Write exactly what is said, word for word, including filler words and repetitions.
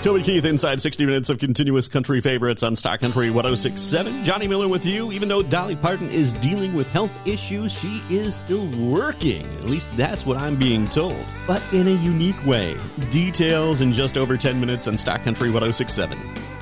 Toby Keith inside sixty minutes of continuous country favorites on Star Country one oh six point seven. Johnny Miller with you. Even though Dolly Parton is dealing with health issues, she is still working. At least that's what I'm being told. But in a unique way. Details in just over ten minutes on Star Country one oh six point seven.